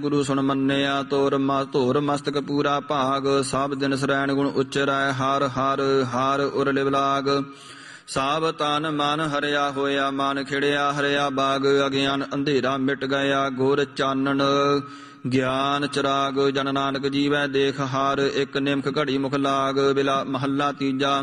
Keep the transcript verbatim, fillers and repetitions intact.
ਗੁਰੂ ਸੁਣ ਮੰਨਿਆ ਤੋਰ ਧੋਰ ਮਸਤਕ ਪੂਰਾ ਭਾਗ। ਸਭ ਦਿਨ ਸਰੈਣ ਗੁਣ ਉਚਰੈ ਹਰ ਹਰ ਹਰ ਉਰ ਲਿਵ ਲਾਗ। ਸਭ ਤਨ ਮਨ ਹਰਿਆ ਹੋਇਆ ਮਨ ਖਿੜਿਆ ਹਰਿਆ ਬਾਗ। ਅਗਿਆਨ ਅੰਧੇਰਾ ਮਿਟ ਗਿਆ ਗੁਰ ਚਾਨਣ ਗਿਆਨ ਚਰਾਗ। ਜਨ ਨਾਨਕ ਜੀਵੈ ਦੇਖ ਹਾਰ ਇੱਕ ਨਿਮਖ ਘੜੀ ਮੁਖ ਲਾਗ। ਬਿਲਾ ਮਹੱਲਾ ਤੀਜਾ।